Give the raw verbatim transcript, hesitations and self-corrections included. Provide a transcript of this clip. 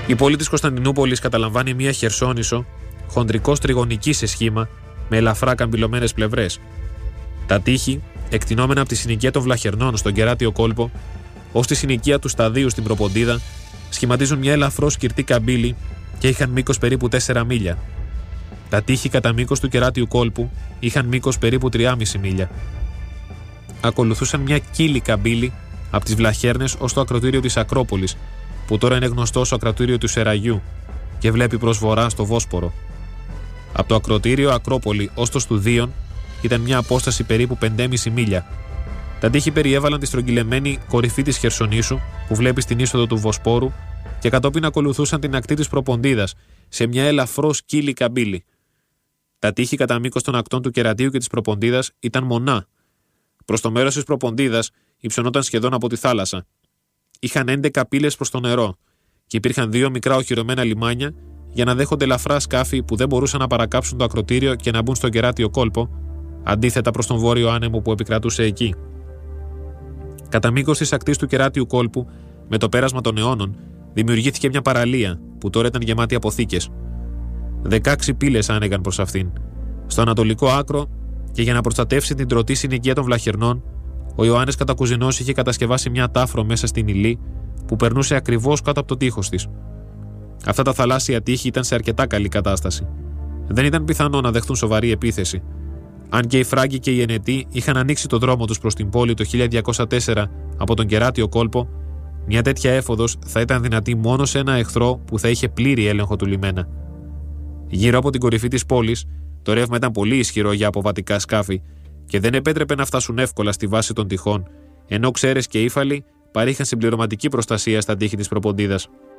Η πόλη της Κωνσταντινούπολης καταλαμβάνει μια χερσόνησο, χοντρικώς τριγωνική σε σχήμα, με ελαφρά καμπυλωμένες πλευρές. Τα τείχη, εκτινόμενα από τη συνοικία των Βλαχερνών στον κεράτιο κόλπο, ως τη συνοικία του Σταδίου στην Προποντίδα, σχηματίζουν μια ελαφρώς σκυρτή καμπύλη και είχαν μήκος περίπου τέσσερα μίλια. Τα τείχη κατά μήκος του κεράτιου κόλπου είχαν μήκος περίπου τρία κόμμα πέντε μίλια. Ακολουθούσαν μια κύλη καμπύλη από τις Βλαχέρνες ως το ακροτήριο της Ακρόπολης, που τώρα είναι γνωστό ως ακροτήριο του Σεραγιού και βλέπει προς βορρά στο Βόσπορο. Από το ακροτήριο Ακρόπολη ως το Στουδίον ήταν μια απόσταση περίπου πέντε κόμμα πέντε μίλια. Τα τείχη περιέβαλαν τη στρογγυλεμένη κορυφή της Χερσονήσου που βλέπει στην είσοδο του Βοσπόρου και κατόπιν ακολουθούσαν την ακτή της Προποντίδας σε μια ελαφρώς κύλη καμπύλη. Τα τείχη κατά μήκος των ακτών του κερατίου και της Προποντίδας ήταν μονά. Προς το μέρος της Προποντίδας υψωνόταν σχεδόν από τη θάλασσα. Είχαν έντεκα πύλες προς το νερό και υπήρχαν δύο μικρά οχυρωμένα λιμάνια για να δέχονται ελαφρά σκάφη που δεν μπορούσαν να παρακάψουν το ακροτήριο και να μπουν στον κεράτιο κόλπο, αντίθετα προς τον βόρειο άνεμο που επικρατούσε εκεί. Κατά μήκος της ακτής του κεράτιου κόλπου, με το πέρασμα των αιώνων, δημιουργήθηκε μια παραλία που τώρα ήταν γεμάτη αποθήκες. Δεκάξι πύλες άνοιγαν προς αυτήν. Στο ανατολικό άκρο, και για να προστατεύσει την τροτή συνοικία των Βλαχερνών, ο Ιωάννης Κατακουζινός είχε κατασκευάσει μια τάφρο μέσα στην Ηλή που περνούσε ακριβώς κάτω από το τείχος της. Αυτά τα θαλάσσια τείχη ήταν σε αρκετά καλή κατάσταση. Δεν ήταν πιθανό να δεχτούν σοβαρή επίθεση. Αν και οι Φράγκοι και οι Ενετοί είχαν ανοίξει το δρόμο τους προς την πόλη το χίλια διακόσια τέσσερα από τον κεράτιο κόλπο, μια τέτοια έφοδος θα ήταν δυνατή μόνο σε ένα εχθρό που θα είχε πλήρη έλεγχο του λιμένα. Γύρω από την κορυφή της πόλης, το ρεύμα ήταν πολύ ισχυρό για αποβατικά σκάφη και δεν επέτρεπε να φτάσουν εύκολα στη βάση των τυχών, ενώ ξέρες και ύφαλοι παρήχαν συμπληρωματική προστασία στα τείχη της Προποντίδας.